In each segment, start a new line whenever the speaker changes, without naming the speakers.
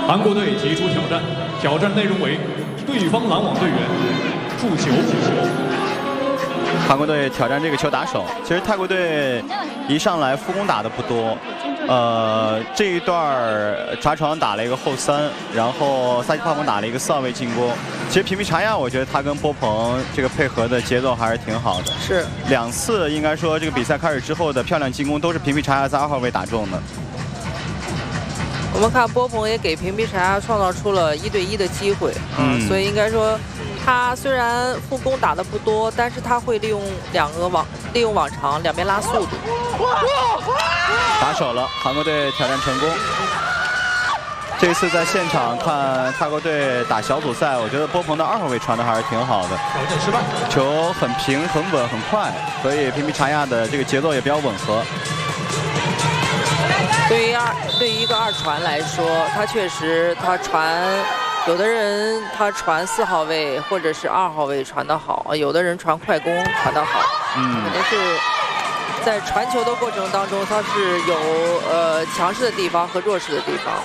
韩国队提出挑战，挑战内容为对方拦网队员触球。
韩国队挑战这个球打手。其实泰国队一上来副攻打的不多，这一段查床打了一个后3，然后萨基帕蓬打了一个4号位进攻。其实皮皮查亚，我觉得他跟波鹏这个配合的节奏还是挺好的。
是
2次应该说这个比赛开始之后的漂亮进攻都是皮皮查亚在2号位打中的。
我们看波鹏也给皮皮查亚创造出了1对1的机会，所以应该说。 他虽然副攻打的不多，但是他会利用网长两边拉速度。
打手了，韩国队挑战成功。这次在现场看泰国队打小组赛，我觉得波鹏的2号位传的还是挺好的。
挑战失败，
球很平、很稳、很快，所以皮皮查亚的这个节奏也比较吻合。
对于一个2传来说，他确实他传。 有的人他传4号位或者是2号位传得好，有的人传快攻传得好，可能是在传球的过程当中，他是有强势的地方和弱势的地方。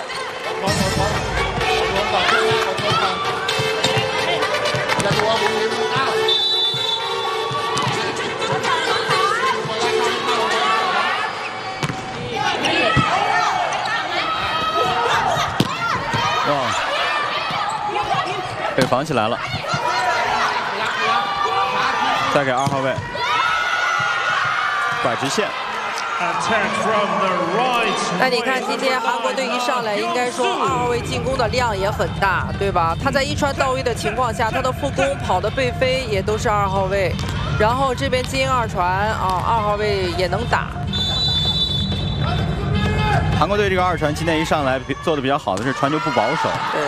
被防起来了，再给2号位拐直线。
那你看今天韩国队一上来，应该说2号位进攻的量也很大，对吧？他在1传到位的情况下，他的副攻跑的背飞也都是2号位，然后这边接应2传啊，2号位也能打。
韩国队这个2传今天一上来做的比较好的是传球不保守。
对。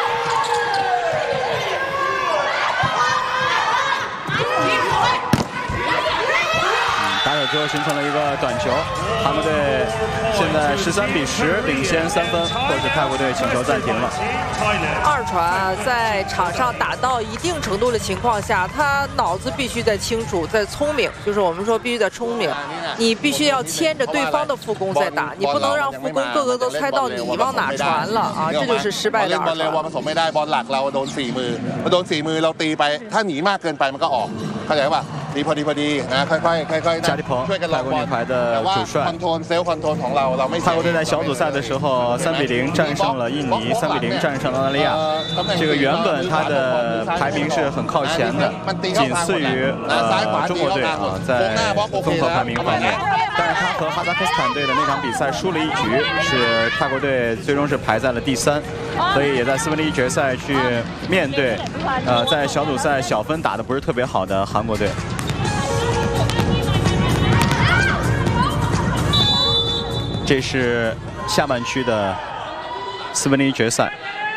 打手之后形成了一个短球，韩国队现在13比10领先3分，或是泰国队请求暂停了。
2传啊，在场上打到一定程度的情况下，他脑子必须在清楚，在聪明，就是我们说必须在聪明，你必须要牵着对方的副攻在打，你不能让副攻个个都猜到你往哪传了啊，这就是失败的2传。
ผสมไม่ได้บอลหลักเราโดน4มือพอโดน4มือเราตีไปถ้าหนีมากเกินไปมันก็ออกเข้าใจป่ะ พอดีนะค่อย
加利鹏，泰国女排的主帅。泰国队在小组赛的时候3比0战胜了印尼，3比0战胜了澳大利亚。这个原本他的排名是很靠前的，仅次于中国队啊，在综合排名方面。但是他和哈萨克斯坦队的那场比赛输了1局，是泰国队最终是排在了第3，所以也在4分之1决赛去面对在小组赛小分打得不是特别好的韩国队。 这是下半区的4分之1决赛。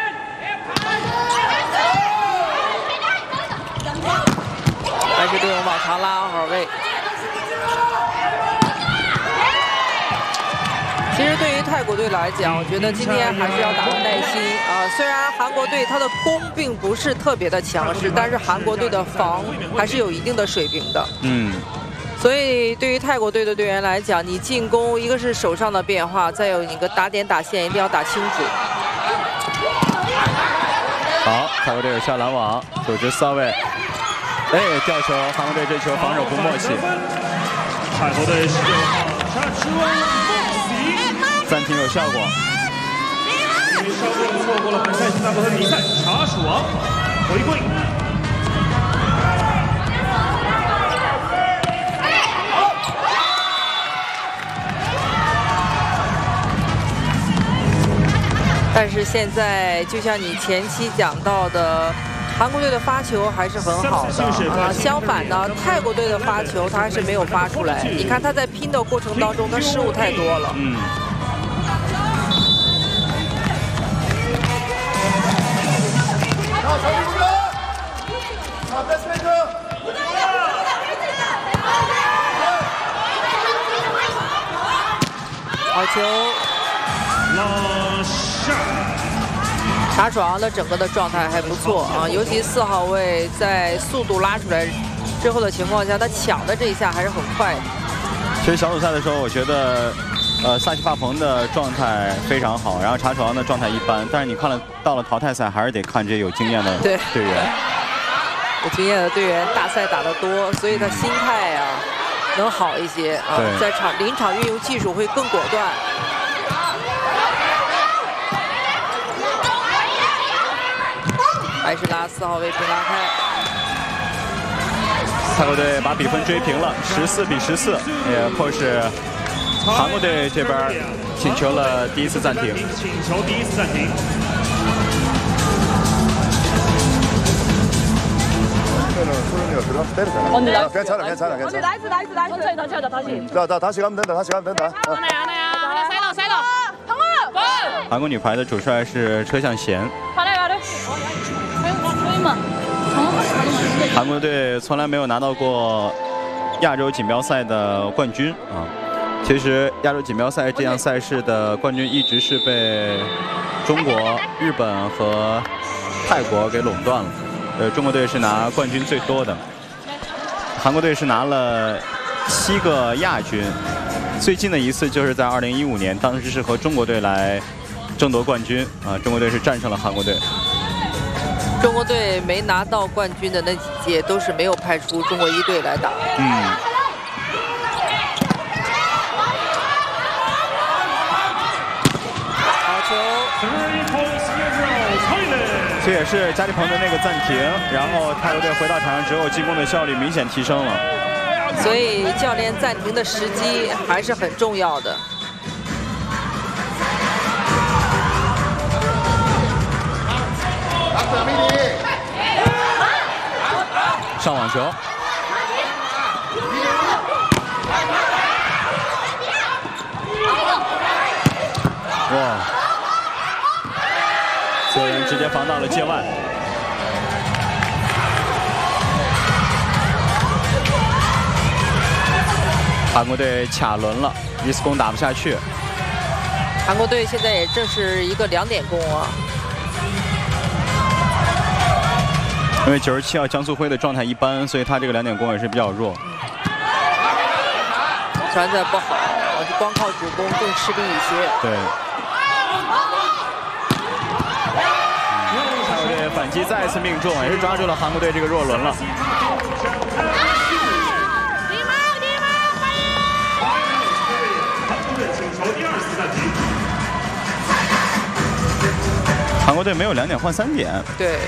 还是利用网长拉2号位。其实对于泰国队来讲，我觉得今天还是要打得耐心啊。虽然韩国队他的攻并不是特别的强势，但是韩国队的防还是有一定的水平的。所以，对于泰国队的队员来讲，你进攻一个是手上的变化，再有一个打点打线一定要打清楚。
好，泰国队有下拦网，组织4号位，哎，吊球，韩国队这球防守不默契。
泰国队
暂停有效果。
因为稍微错过了本赛季大部分比赛，查鼠王回归。
但是现在，就像你前期讲到的，韩国队的发球还是很好的啊。相反呢，泰国队的发球他还是没有发出来。你看他在拼的过程当中，他失误太多了。好球！ 查爽的整个的状态还不错啊，尤其4号位在速度拉出来之后的情况下，他抢的这一下还是很快的。
其实小组赛的时候，我觉得萨奇帕彭的状态非常好，然后查楚昂的状态一般，但是你看了到了淘汰赛，还是得看这些有经验的队员。
有经验的队员大赛打得多，所以他心态啊能好一些啊，在临场运用技术会更果断。还是拉4号位平拉开。
泰国队把比分追平了，14比14，也迫使韩国队这边请求了第一次暂停。
请求第一次暂停。
언니 괜찮아. 언니 나이스. 다시. 다시 가면 된다.
하나. 방금.
韩国女排的主帅是车向贤。韩国队从来没有拿到过亚洲锦标赛的冠军啊。其实亚洲锦标赛这项赛事的冠军一直是被中国、日本和泰国给垄断了。 中国队是拿冠军最多的，韩国队是拿了7个亚军，最近的一次就是在2015年，当时是和中国队来争夺冠军啊，中国队是战胜了韩国队。
中国队没拿到冠军的那几届都是没有派出中国1队来打。好球。
这也是加利彭的那个暂停，然后泰国队回到场上之后，进攻的效率明显提升了。
所以教练暂停的时机还是很重要的。
上网球。哇！ 球员直接防到了界外，韩国队卡轮了，一次攻打不下去。
韩国队现在也正是一个2点攻啊。
因为97号江素辉的状态一般，所以他这个2点攻也是比较弱。
传的不好，光靠主攻更吃力一些。
对。 反击再次命中，也是抓住了韩国队这个弱轮了。韩国队没有2点换3点。
对。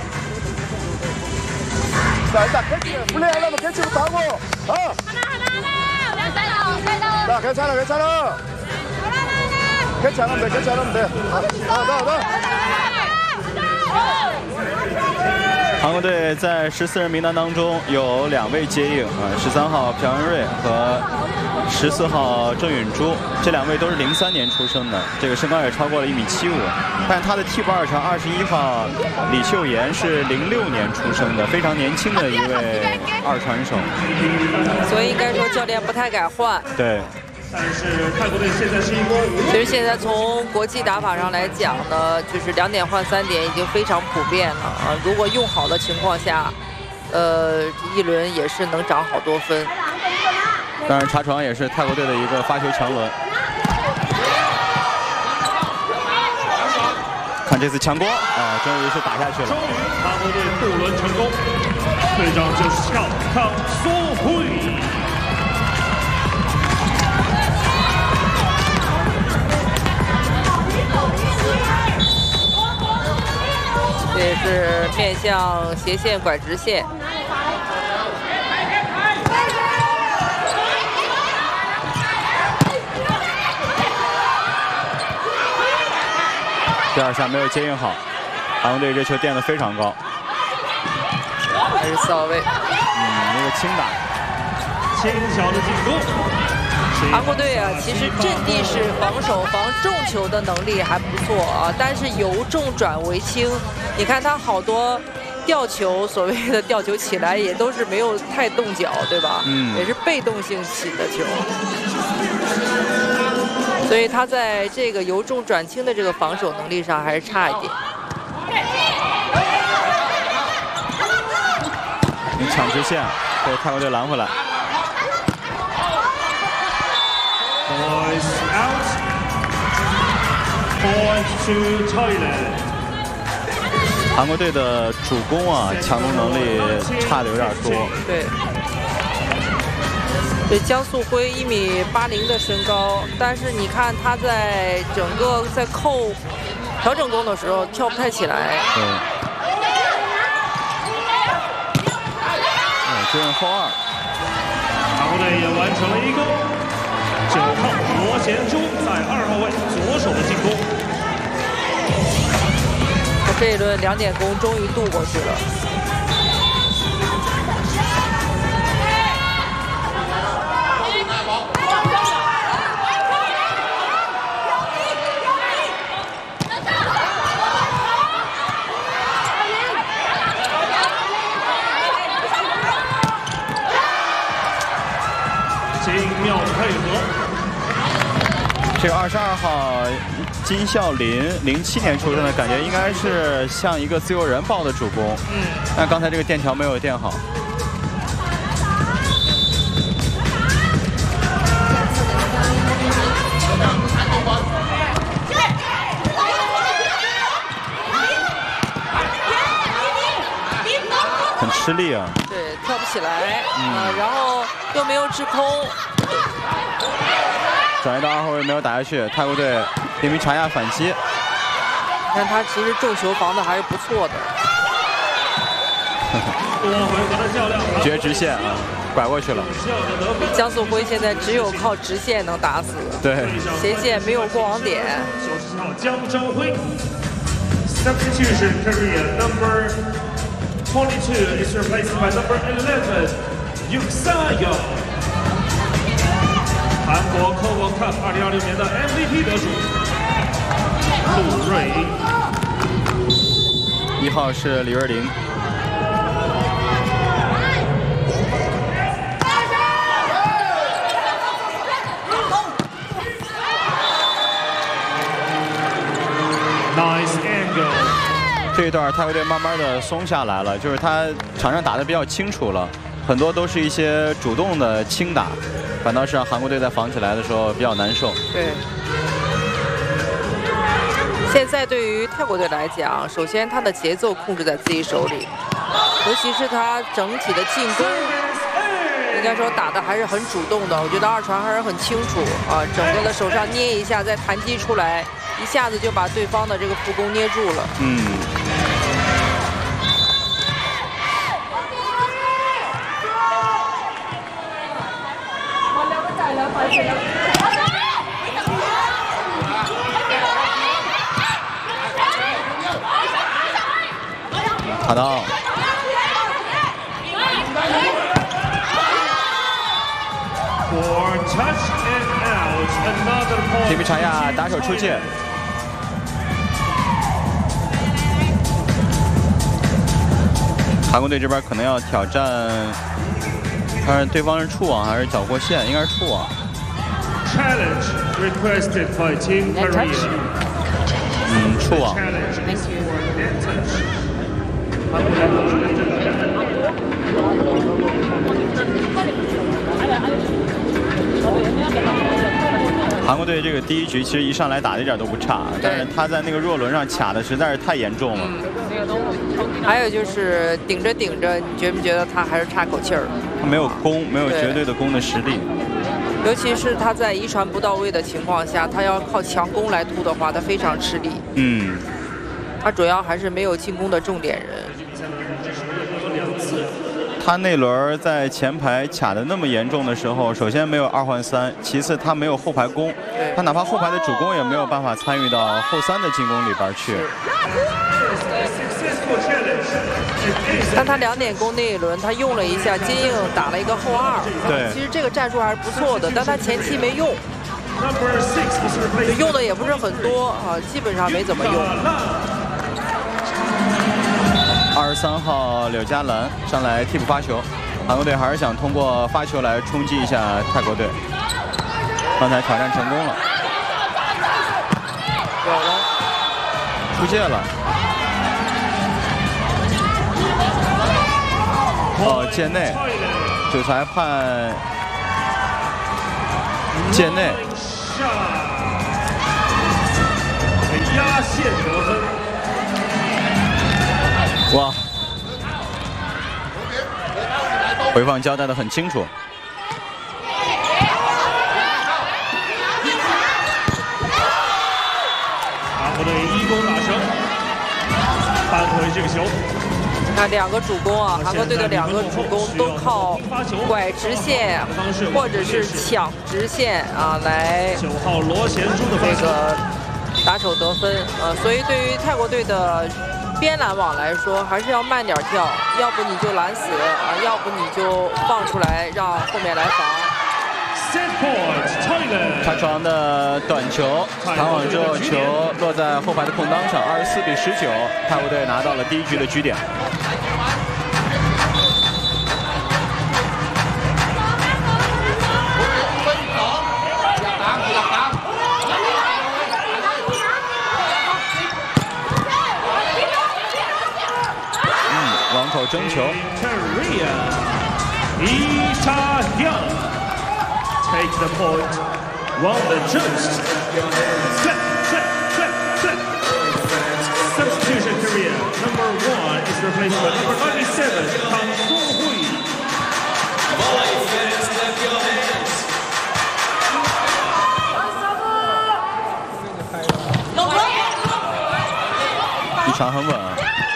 韩国队在14人名单当中有2位接应啊，13号朴恩瑞和14号郑允珠，这2位都是03年出生的，这个身高也超过了1.75米，但他的替补二传21号李秀妍是06年出生的，非常年轻的一位二传手，
所以应该说教练不太敢换。
对。
但是泰国队现在是一波。
其实现在从国际打法上来讲呢，就是2点换3点已经非常普遍了啊。如果用好的情况下，一轮也是能涨好多分。
当然，查楚昂也是泰国队的一个发球强轮。看这次强攻啊，终于是打下去了。
终于，韩国队渡轮成功，队长就是康苏辉。
这也是面向斜线拐直线。
第2下没有接应好，韩国队这球垫得非常高。
还是4号位。
那个轻打，
轻巧的进攻。
韩国队啊，其实阵地式防守、防重球的能力还不错啊，但是由重转为轻。你看他好多吊球，所谓的吊球起来也都是没有太动脚，对吧？也是被动性起的球。所以他在这个由重转轻的这个防守能力上还是差一点。
你抢直线，被泰国队拦回来。
Boys out. Point to Thailand.
韩国队的主攻啊，强攻能力差的有点多。
对。对，姜素辉1.80米的身高，但是你看他在整个在扣调整弓的时候跳不太起来。
对。接应后二。
韩国队也完成了1攻。9号罗贤珠在2号位左手的进攻。
这一轮2点攻终于渡过去了。
精妙配合。
这个22号金孝林07年出生的，感觉应该是像一个自由人抱的主攻。但刚才这个垫条没有垫好。很吃力啊。
对，跳不起来。然后又没有制空。
转移到2号位没有打下去，泰国队1名查亚反击。
你看他其实重球防的还是不错的。
多回合的较量，
绝直线啊，拐过去了。
姜素辉现在只有靠直线能打死，
对，
斜线没有过网点。
97号姜昭辉 ，Substitution career number 22 is replaced by number 11 Yuksayo。韩国 Kobo Cup 2026年的 MVP 得主陆瑞
，1号是李瑞麟。
Nice angle。
这一段泰国队慢慢的松下来了，就是他场上打得比较清楚了，很多都是一些主动的轻打。反倒是让韩国队在防起来的时候比较难受。
对，现在对于泰国队来讲，首先他的节奏控制在自己手里，尤其是他整体的进攻，应该说打的还是很主动的。我觉得二传还是很清楚啊，整个的手上捏一下，再弹击出来，一下子就把对方的这个副攻捏住了。
卡到。皮皮查亚打手出界。韩国队这边可能要挑战，看对方是触网还是脚过线，应该是触网。
Challenge requested by Team Korea。
触网。韩国队这个第一局其实一上来打的一点都不差，但是他在那个弱轮上卡的实在是太严重了。
还有就是顶着顶着，你觉不觉得他还是差口气儿？
他没有攻，没有绝对的攻的实力。
尤其是他在一传不到位的情况下，他要靠强攻来突的话，他非常吃力。他主要还是没有进攻的重点人。
他那轮在前排卡的那么严重的时候，首先没有2换3，其次他没有后排攻，他哪怕后排的主攻也没有办法参与到后3的进攻里边去。
但他2点攻那一轮，他用了一下接应，打了一个后2。
对，
其实这个战术还是不错的，但他前期没用，用的也不是很多啊，基本上没怎么用。
23号柳嘉兰上来替补发球，韩国队还是想通过发球来冲击一下泰国队。刚才挑战成功了，
有了，
出界了。界内，主裁判界内
压线得分。
哇！回放交代得很清楚。
韩国队1攻打成，扳回这个球。
那2个主攻啊，韩国队的2个主攻都靠拐直线或者是抢直线啊来
9号罗贤珠的
这个打手得分所以对于泰国队的边拦网来说，还是要慢点跳，要不你就拦死要不你就放出来让后面来防。
他传的短球弹网之后，球落在后排的空当上，24比19，泰国队拿到了第1局的局点。网口争球。
Take the point. Won the toast. Substitution Korea. Number 1 is replaced by number 97, Kang Soo-hui.
一传很稳。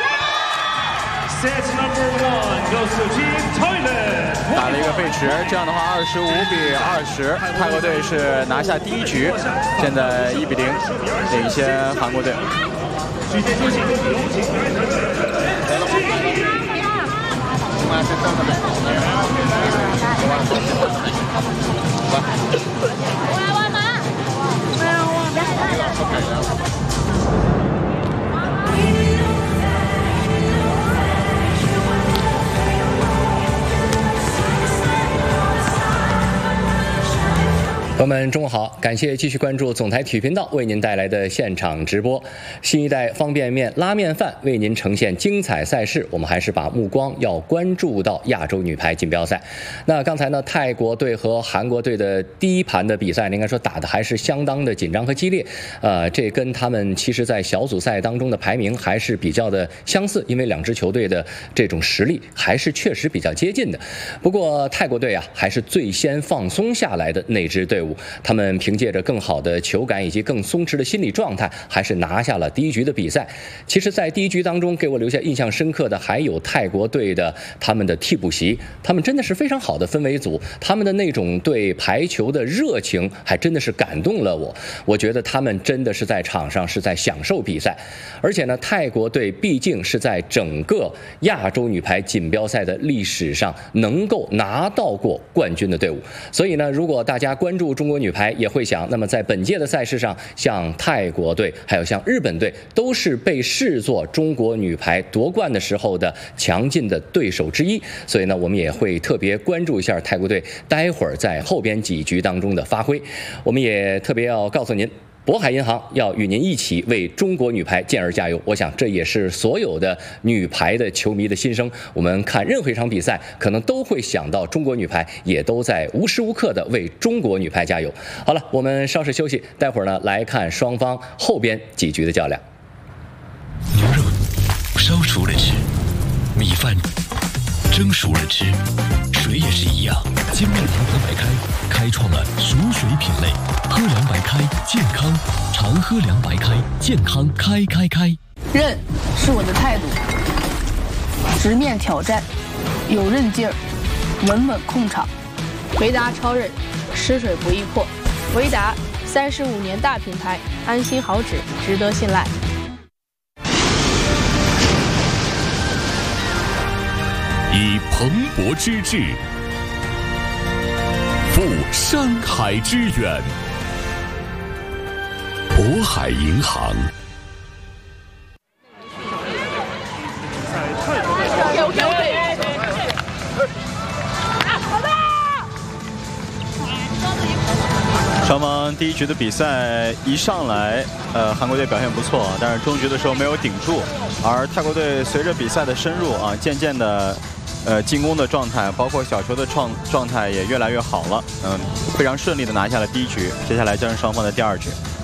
Set number 1 goes to Team Thailand.
打了一个背驰，这样的话25比20，泰国队是拿下第1局，现在1比0领先韩国队。
朋友们，中午好！感谢继续关注总台体育频道为您带来的现场直播。新一代方便面拉面饭为您呈现精彩赛事，我们还是把目光要关注到亚洲女排锦标赛。那刚才呢，泰国队和韩国队的第1盘的比赛，应该说打的还是相当的紧张和激烈。这跟他们其实在小组赛当中的排名还是比较的相似，因为2支球队的这种实力还是确实比较接近的。不过泰国队啊，还是最先放松下来的那支队伍。他们凭借着更好的球感以及更松弛的心理状态，还是拿下了第1局的比赛。其实，在第1局当中，给我留下印象深刻的还有泰国队的他们的替补席，他们真的是非常好的氛围组，他们的那种对排球的热情，还真的是感动了我。我觉得他们真的是在场上是在享受比赛，而且呢，泰国队毕竟是在整个亚洲女排锦标赛的历史上能够拿到过冠军的队伍，所以呢，如果大家关注中国女排，也会想，那么在本届的赛事上，像泰国队还有像日本队，都是被视作中国女排夺冠的时候的强劲的对手之一。所以呢，我们也会特别关注一下泰国队待会儿在后边几局当中的发挥。我们也特别要告诉您，渤海银行要与您一起为中国女排健儿加油。我想这也是所有的女排的球迷的心声。我们看任何一场比赛，可能都会想到中国女排也都在无时无刻的为中国女排加油。好了，我们稍事休息，待会儿呢来看双方后边几局的较量。
牛肉烧熟了吃，米饭蒸熟了吃，水也是一样。金麦堂和白开开创了熟水品类，喝凉白开健康，常喝凉白开健康开。
韧是我的态度，直面挑战，有韧劲儿，稳稳控场。维达超韧，湿水不易破。维达35年大品牌，安心好纸，值得信赖。
以蓬勃之志，赴山海之远。渤海银行。
双方第1局的比赛一上来，韩国队表现不错，但是中局的时候没有顶住，而泰国队随着比赛的深入啊，渐渐的进攻的状态，包括小球的状态也越来越好了。非常顺利的拿下了第1局，接下来将是双方的第2局。